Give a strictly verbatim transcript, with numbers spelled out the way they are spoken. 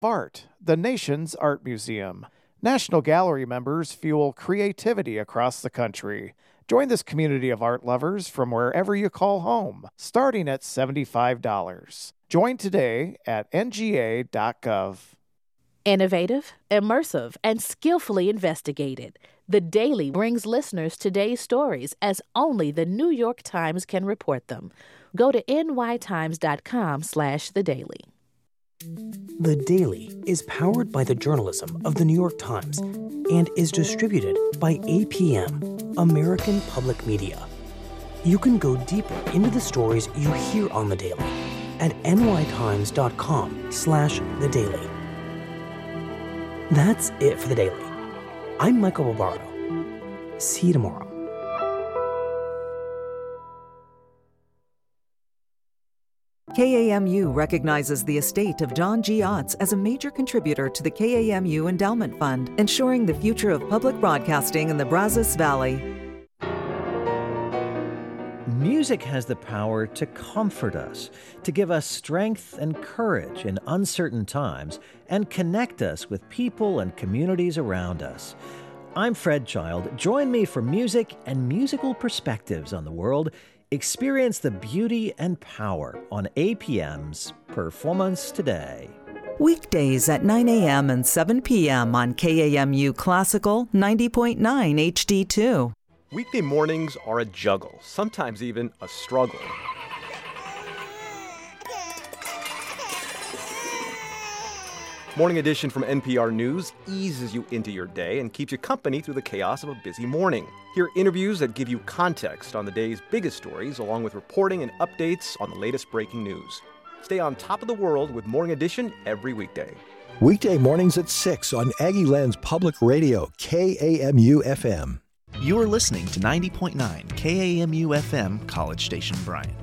BART, the nation's art museum. National Gallery members fuel creativity across the country. Join this community of art lovers from wherever you call home, starting at seventy-five dollars. Join today at N G A dot gov. Innovative, immersive, and skillfully investigated. The Daily brings listeners today's stories as only the New York Times can report them. Go to N Y Times dot com slash the daily. The Daily is powered by the journalism of the New York Times and is distributed by A P M, American Public Media. You can go deeper into the stories you hear on The Daily at N Y Times dot com slash the daily. That's it for The Daily. I'm Michael Barbaro. See you tomorrow. K A M U recognizes the estate of John G. Otts as a major contributor to the K A M U Endowment Fund, ensuring the future of public broadcasting in the Brazos Valley. Music has the power to comfort us, to give us strength and courage in uncertain times, and connect us with people and communities around us. I'm Fred Child. Join me for music and musical perspectives on the world. Experience the beauty and power on A P M's Performance Today. Weekdays at nine a.m. and seven p.m. on K A M U Classical ninety point nine H D two. Weekday mornings are a juggle, sometimes even a struggle. Morning Edition from N P R News eases you into your day and keeps you company through the chaos of a busy morning. Hear interviews that give you context on the day's biggest stories, along with reporting and updates on the latest breaking news. Stay on top of the world with Morning Edition every weekday. Weekday mornings at six on Aggie Land's Public Radio, K A M U F M. You're listening to ninety point nine K A M U F M, College Station, Bryan.